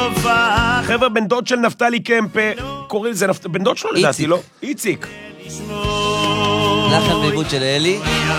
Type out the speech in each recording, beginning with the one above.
חבר'ה, בן דוד של נפתלי קמפה, קוראים לזה בן דוד שלו לדעתי, לא? איציק. לחן ועיבוד של אלי.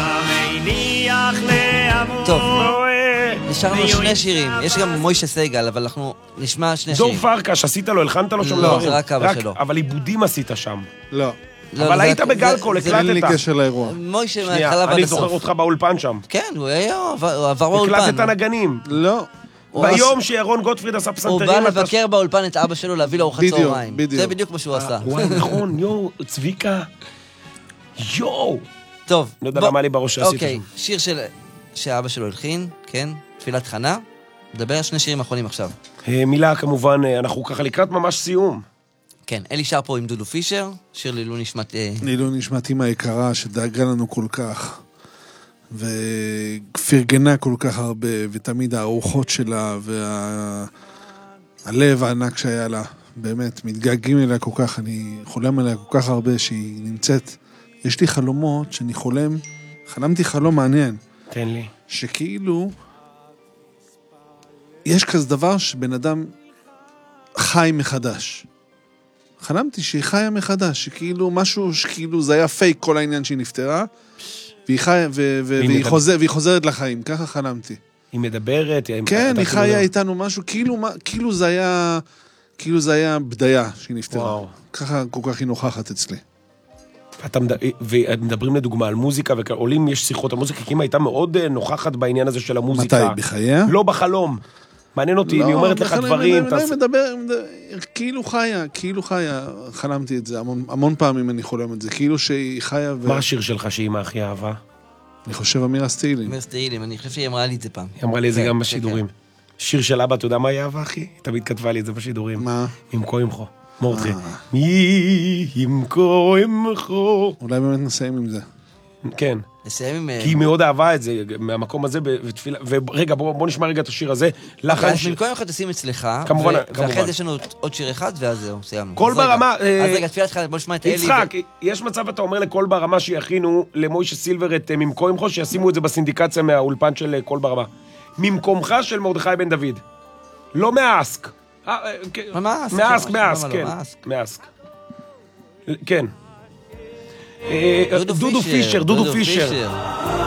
טוב, נשארנו שני שירים. יש גם מוישה סגל, אבל אנחנו נשמע שני שירים. דור פרקש, עשית לו, הלחנת לו שם? לא, זה רק אבא שלו. אבל עיבודים עשית שם. לא. אבל היית בגלקול, הקלטת. אין לי קשר לאירוע. מוישה מההתחלה ועד אני הסוף. זוכר אותך באולפן שם. כן, הוא עבר באולפן. הקלטת נגנים. לא. ביום שירון גוטפריד עשה פסנתרים. הוא בא לבקר באולפן את אבא שלו להביא לו ארוחת צהריים. זה בדיוק מה שהוא עשה. וואי, נכון, יו, צביקה. יו. טוב. לא יודע למה לי בראש שעשית. אוקיי, שיר שאבא שלו הלחין, כן, תפילת חנה. נדבר על שני שירים האחרונים עכשיו. מילה, כמובן, אנחנו ככה לקראת ממש סיום. כן, אלי שר פה עם דודו פישר, שיר לעילוי נשמת... לעילוי נשמת אמא היקרה, שדאגה לנו כל כך, ופרגנה כל כך הרבה, ותמיד הארוחות שלה, והלב הענק שהיה לה, באמת, מתגעגעים אליה כל כך, אני חולם עליה כל כך הרבה, שהיא נמצאת, יש לי חלומות שאני חלמתי חלום מעניין. תן לי. שכאילו, יש כזה דבר שבן אדם חי מחדש. חלמתי שהיא חיה מחדש, שכאילו משהו, שכאילו זה היה פייק כל העניין שהיא נפטרה, והיא חוזרת לחיים, ככה חלמתי. היא מדברת? כן, היא חיה איתנו משהו, כאילו זה היה בדיה שהיא נפטרה. ככה כל כך היא נוכחת אצלי. ומדברים לדוגמה על מוזיקה, ועולים יש שיחות על מוזיקה, כי אמא הייתה מאוד נוכחת בעניין הזה של המוזיקה. מתי? בחייה? לא בחלום. מעניין אותי, אני אומרת לך דברים. לא, מדבר, כאילו חיה, חלמתי את זה, המון פעמים אני חולם את זה, כאילו שהיא חיה מה השיר שלך שאמא הכי אהבה? אני חושב אמירה סטילים. אמירה סטילים, אני חושב שהיא אמרה לי את זה פעם. היא אמרה לי את זה גם בשידורים. שיר של אבא, אתה יודע מה היא אהבה, אחי? היא תמיד כתבה לי את זה בשידורים. מה? ימכו ימכו. מורדכי. מי ימכו ימכו. אולי באמת נסיים עם זה. כן. נסיים עם... כי היא מאוד אהבה את זה, מהמקום הזה, ורגע, בוא נשמע רגע את השיר הזה. אז במקום אחד תשים אצלך, ואחרי זה יש לנו עוד שיר אחד, ואז זהו, סיימנו. כל ברמה... אז רגע, תפילה לך, בוא נשמע את אלי. יצחק, יש מצב, אתה אומר לכל ברמה שיכינו למוישה סילבר את ממקום ימכו, שישימו את זה בסינדיקציה מהאולפן של כל ברמה. ממקומך של מרדכי בן דוד. לא מהאסק. מהאסק, כן. מהאסק. כן. דודו פישר.